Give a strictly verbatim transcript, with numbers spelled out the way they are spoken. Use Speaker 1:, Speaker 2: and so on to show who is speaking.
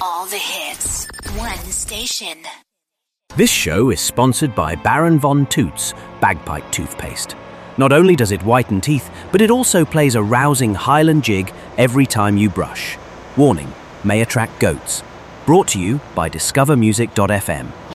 Speaker 1: All the hits. One station.
Speaker 2: This show is sponsored by Baron Von Toots Bagpipe Toothpaste. Not only does it whiten teeth, but it also plays a rousing Highland jig every time you brush. Warning, may attract goats. Brought to you by discover music dot f m.